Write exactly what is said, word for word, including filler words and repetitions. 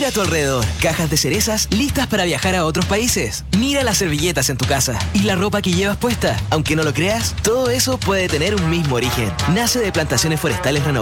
Mira a tu alrededor. Cajas de cerezas listas para viajar a otros países. Mira las servilletas en tu casa y la ropa que llevas puesta. Aunque no lo creas, todo eso puede tener un mismo origen. Nace de plantaciones forestales renovables